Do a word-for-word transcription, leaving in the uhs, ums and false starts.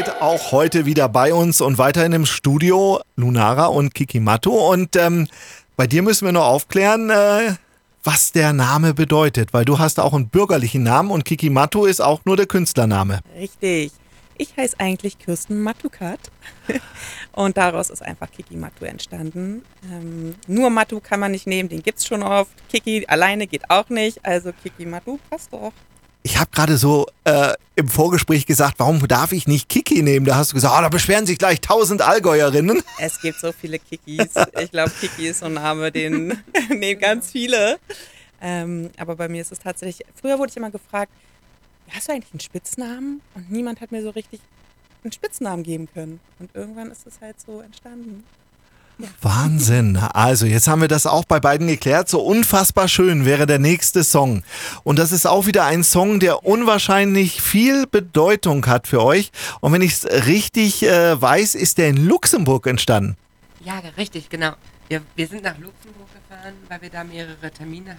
seid auch heute wieder bei uns und weiterhin im Studio, Lunara und Kiki Matu. Und ähm, bei dir müssen wir noch aufklären, äh, was der Name bedeutet, weil du hast auch einen bürgerlichen Namen und Kiki Matu ist auch nur der Künstlername. Richtig. Ich heiße eigentlich Kirsten Matukat und daraus ist einfach Kiki Matu entstanden. Ähm, nur Matu kann man nicht nehmen, den gibt's schon oft. Kiki alleine geht auch nicht, also Kiki Matu passt doch. Ich habe gerade so äh, im Vorgespräch gesagt, warum darf ich nicht Kiki nehmen? Da hast du gesagt, oh, da beschweren sich gleich tausend Allgäuerinnen. Es gibt so viele Kikis. Ich glaube, Kiki ist so ein Name, den nehmen ganz viele. Ähm, aber bei mir ist es tatsächlich, früher wurde ich immer gefragt, hast du eigentlich einen Spitznamen? Und niemand hat mir so richtig einen Spitznamen geben können. Und irgendwann ist es halt so entstanden. Ja. Wahnsinn. Also jetzt haben wir das auch bei beiden geklärt. So unfassbar schön wäre der nächste Song. Und das ist auch wieder ein Song, der unwahrscheinlich viel Bedeutung hat für euch. Und wenn ich es richtig äh, weiß, ist der in Luxemburg entstanden. Ja, richtig, genau. Wir, wir sind nach Luxemburg gefahren, weil wir da mehrere Termine